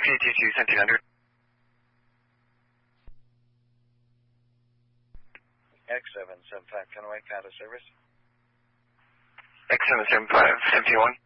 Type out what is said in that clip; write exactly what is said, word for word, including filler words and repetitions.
T T two seventeen hundred. X seven seven five, Conway, Counter Service. X seven seven five, seventeen one.